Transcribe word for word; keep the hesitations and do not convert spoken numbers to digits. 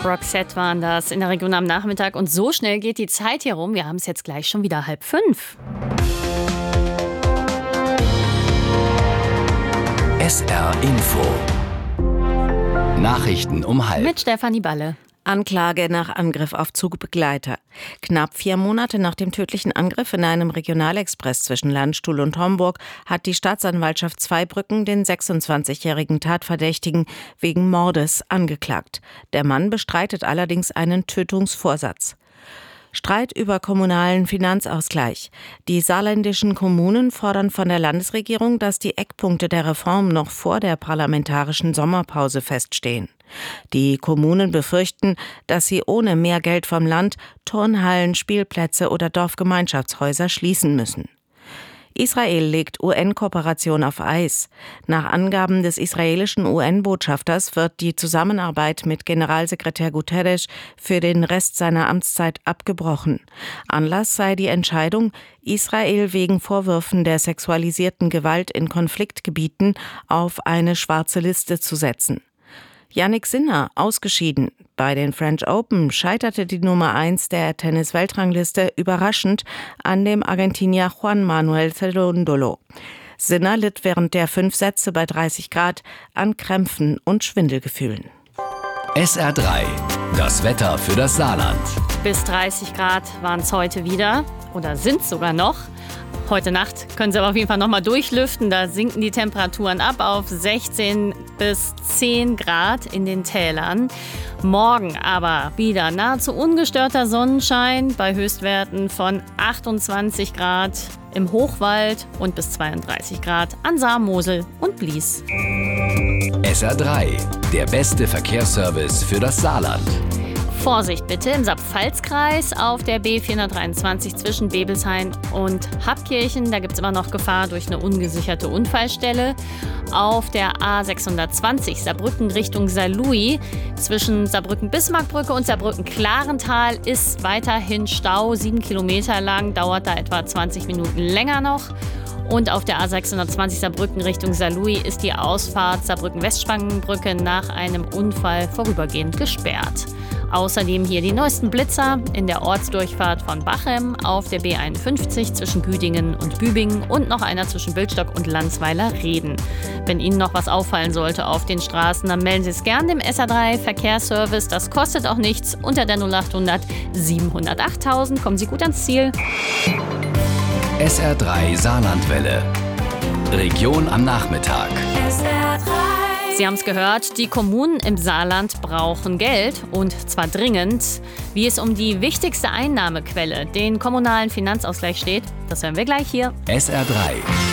Roxette waren das in der Region am Nachmittag. Und so schnell geht die Zeit hier rum. Wir haben es jetzt gleich schon wieder halb fünf. S R Info. Nachrichten um halb. Mit Stefanie Balle. Anklage nach Angriff auf Zugbegleiter. Knapp vier Monate nach dem tödlichen Angriff in einem Regionalexpress zwischen Landstuhl und Homburg hat die Staatsanwaltschaft Zweibrücken den sechsundzwanzigjährigen Tatverdächtigen wegen Mordes angeklagt. Der Mann bestreitet allerdings einen Tötungsvorsatz. Streit über kommunalen Finanzausgleich. Die saarländischen Kommunen fordern von der Landesregierung, dass die Eckpunkte der Reform noch vor der parlamentarischen Sommerpause feststehen. Die Kommunen befürchten, dass sie ohne mehr Geld vom Land Turnhallen, Spielplätze oder Dorfgemeinschaftshäuser schließen müssen. Israel legt U N-Kooperation auf Eis. Nach Angaben des israelischen U N-Botschafters wird die Zusammenarbeit mit Generalsekretär Guterres für den Rest seiner Amtszeit abgebrochen. Anlass sei die Entscheidung, Israel wegen Vorwürfen der sexualisierten Gewalt in Konfliktgebieten auf eine schwarze Liste zu setzen. Jannik Sinner, ausgeschieden. Bei den French Open scheiterte die Nummer eins der Tennis-Weltrangliste überraschend an dem Argentinier Juan Manuel Cerúndolo. Sinner litt während der fünf Sätze bei dreißig Grad an Krämpfen und Schwindelgefühlen. S R drei. Das Wetter für das Saarland. Bis dreißig Grad waren es heute wieder oder sind es sogar noch. Heute Nacht können sie aber auf jeden Fall noch mal durchlüften. Da sinken die Temperaturen ab auf sechzehn bis zehn Grad in den Tälern. Morgen aber wieder nahezu ungestörter Sonnenschein bei Höchstwerten von achtundzwanzig Grad im Hochwald und bis zweiunddreißig Grad an Saar, Mosel und Blies. S R drei. Der beste Verkehrsservice für das Saarland. Vorsicht bitte im Saar-Pfalz-Kreis auf der B vierhundertdreiundzwanzig zwischen Bebelshain und Habkirchen. Da gibt es immer noch Gefahr durch eine ungesicherte Unfallstelle. Auf der A sechshundertzwanzig Saarbrücken Richtung Saarlouis zwischen Saarbrücken-Bismarckbrücke und Saarbrücken-Klarental ist weiterhin Stau. Sieben Kilometer lang, dauert da etwa zwanzig Minuten länger noch. Und auf der A sechshundertzwanzig Saarbrücken Richtung Saarlouis ist die Ausfahrt Saarbrücken-Westspangenbrücke nach einem Unfall vorübergehend gesperrt. Außerdem hier die neuesten Blitzer in der Ortsdurchfahrt von Bachem auf der B einundfünfzig zwischen Güdingen und Bübingen und noch einer zwischen Bildstock und Landsweiler-Reden. Wenn Ihnen noch was auffallen sollte auf den Straßen, dann melden Sie es gern dem S R drei Verkehrsservice. Das kostet auch nichts. Unter der null achthundert siebenhundertachttausend kommen Sie gut ans Ziel. S R drei Saarlandwelle. Region am Nachmittag. S R drei. Sie haben es gehört, die Kommunen im Saarland brauchen Geld und zwar dringend. Wie es um die wichtigste Einnahmequelle, den kommunalen Finanzausgleich steht, das hören wir gleich hier. S R drei.